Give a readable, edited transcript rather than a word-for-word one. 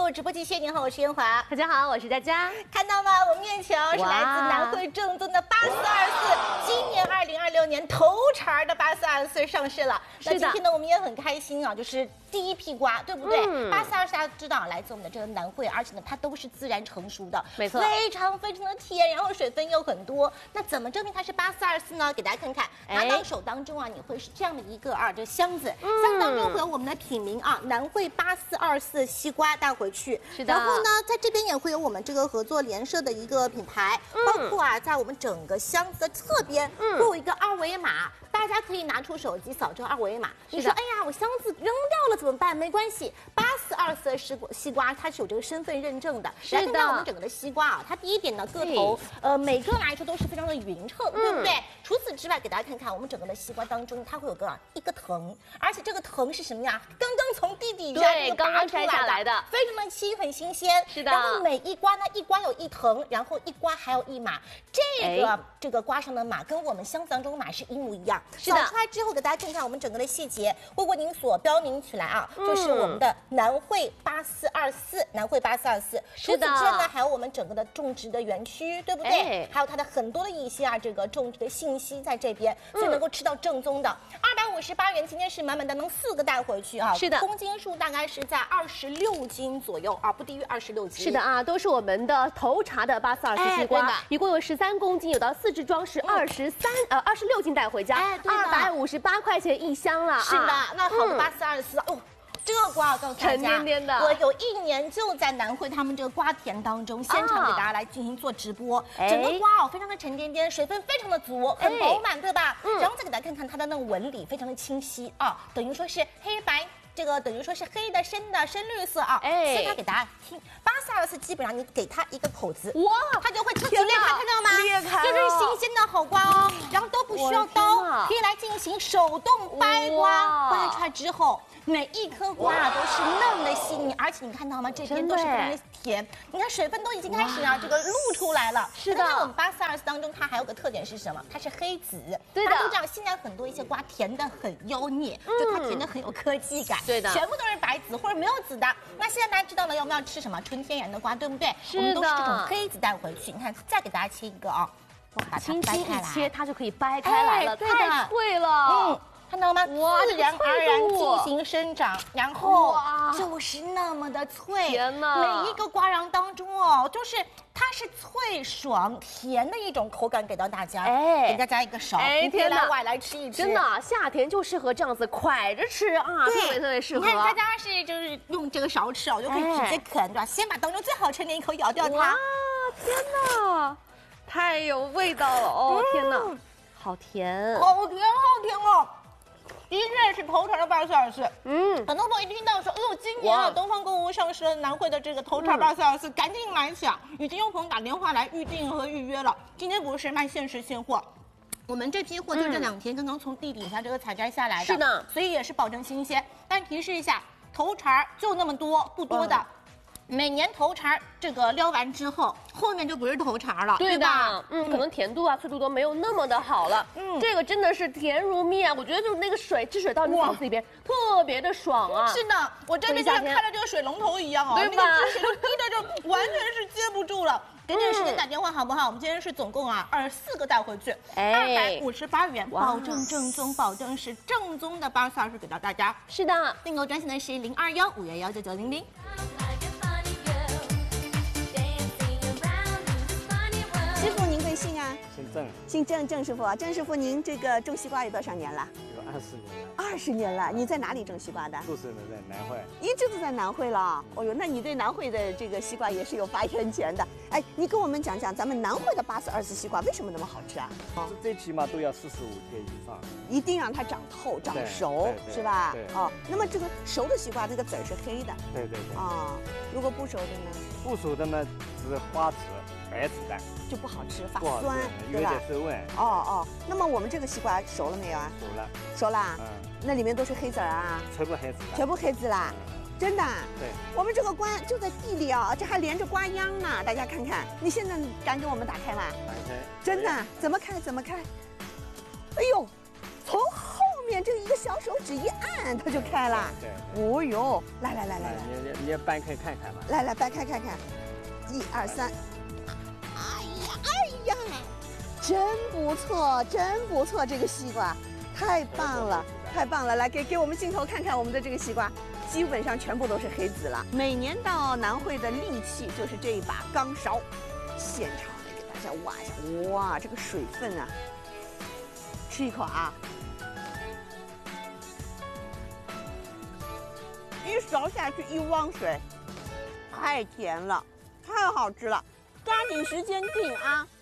购直播继续，您好，我是烟华。 大家好，我是佳佳。 看到吗？我面前是来自南汇正宗的8424，今年2026年头茬的8424上市了。那今天呢，我们也很开心啊，就是第一批瓜，对不对？8424大家知道，来自我们的这个南汇，而且呢，它都是自然成熟的， 没错， 非常的甜，然后水分又很多。那怎么证明它是8424呢？给大家看看，拿到手当中啊，你会是这样的一个这箱子，箱子当中会有我们的品名啊，南汇8424西瓜带回去。 是的。 然后呢，在这边也会有我们这个合作联社的一个品牌，包括在我们整个箱子的侧边会有一个二维码，大家可以拿出手机扫这个二维码。你说，哎呀，我箱子扔掉了怎么办？没关系，8424的西瓜它是有这个身份认证的。 是的。 来看看我们整个的西瓜啊，它第一点呢，个头每个来说都是非常的匀称，对不对？除此之外，给大家看看我们整个的西瓜当中，它会有一个藤，而且这个藤是什么呀？刚刚从地底下刚刚摘下来的， 非常的轻，很新鲜。 是的。 然后每一瓜呢，一瓜有一藤，然后一瓜还有一码。这个瓜上的码跟我们箱子当中的码是一模一样。 是的。 扫出来之后，给大家看看我们整个的细节，会为您所标明起来啊，就是我们的南汇8424，南汇8424。除此之外呢，还有我们整个的种植的园区，对不对？还有它的很多的一些这个种植的信息在这边，所以能够吃到正宗的。258元，今天是满满当当4个带回去啊。 是的。 公斤数大概是在26斤左右啊，不低于26斤。 是的啊，都是我们的头茬的8424西瓜，一共有13公斤，有到4支装是26斤带回家，258块钱一箱了。 是的，那好的8424哦。这个瓜我告诉大家， 沉甸甸的。 我有1年就在南汇他们这个瓜田当中，现场给大家来进行做直播。整个瓜非常的沉甸甸，水分非常的足，很饱满，对吧？然后再给大家看看它的那个纹理，非常的清晰啊，等于说是黑白。这个等于说是黑的、深的、深绿色啊，所以它给大家听8424，基本上你给它一个口子，哇，它就会自己裂开，看到吗？ 裂开， 就是新鲜的好瓜哦，然后都不需要刀，可以来进行手动掰瓜，掰出来之后。每一颗瓜都是嫩的细腻，而且你看到吗？这边都是非常的甜，你看水分都已经开始这个露出来了。 是的。 在我们8424当中，它还有个特点是什么？它是黑籽。 对的。 大家都知道，现在很多一些瓜甜的很妖孽，就它甜的很有科技感。 对的。 全部都是白籽或者没有籽的。那现在大家知道了要不要吃什么纯天然的瓜，对不对？ 是的。我们都是这种黑籽带回去。你看，再给大家切一个啊， 把它轻轻一切，它就可以掰开来了，太脆了。 看到吗？自然而然进行生长，然后就是那么的脆。 天哪！ 每一个瓜瓤当中就是它是脆爽甜的一种口感给到大家。给大家一个勺，你可以来外来吃一吃。 真的，夏天就适合这样子蒯着吃啊，特别适合。 你看大家就是用这个勺吃就可以直接啃，对吧？先把当中最好吃的一口咬掉它。 哇，天哪，太有味道了哦！天哪，好甜， 好甜，好甜哦！的确是头茬的8424。很多朋友一听到说，今年东方购物上市了南汇的这个头茬8424，赶紧买起啊！已经有朋友打电话来预定和预约了。今天不是卖限时现货，我们这批货就这2天刚刚从地底下这个采摘下来的， 是的， 所以也是保证新鲜。但提示一下，头茬就那么多，不多的。每年头茬这个撩完之后，后面就不是头茬了， 对吧？可能甜度脆度都没有那么的好了。这个真的是甜如蜜啊！我觉得就是那个汁水到你嗓子里边特别的爽啊。 是的，我这边就像开了这个水龙头一样对吧？ 那个汁水就滴的就完全是接不住了。给点时间打电话好不好？我们今天是总共24个带回去，258元，保证正宗，保证是正宗的8424给到大家。 是的， 订购专线呢是021-511-9900。 师傅，您贵姓啊？ 姓郑。 姓郑，郑师傅啊，郑师傅，您这个种西瓜有多少年了？ 有20年了。 20年了，你在哪里种西瓜的？ 就是在南汇。 一直都在南汇了。哦呦，那你对南汇的这个西瓜也是有发言权的。哎，你跟我们讲讲咱们南汇的8424西瓜为什么那么好吃啊？ 最起码都要45天以上， 一定让它长透、长熟，是吧？ 对。 那么这个熟的西瓜，这个籽儿是黑的。 对。 如果不熟的呢？ 不熟的呢，是花籽、白籽的， 就不好吃，发不好吃， 酸， 有点酸味。 那么我们这个西瓜熟了没有啊？ 熟了。 熟啦。那里面都是黑籽儿啊？ 全部黑籽。 全部黑籽啦。真的？ 对。 我们这个瓜就在地里啊，这还连着瓜秧呢，大家看看。你现在敢给我们打开吗？ 打开。 真的？怎么开？怎么开？哎呦，从后面面这一个小手指一按，它就开了。 对。 哦呦，来， 你也掰开看看吧。 来，掰开看看，1、2、3。哎呀，真不错，这个西瓜太棒了，太棒了！来给我们镜头看看我们的这个西瓜，基本上全部都是黑籽了。每年到南汇的利器就是这一把钢勺，现场来给大家挖一下。哇，这个水分啊！吃一口啊！一勺下去一汪水，太甜了，太好吃了。抓紧时间订啊！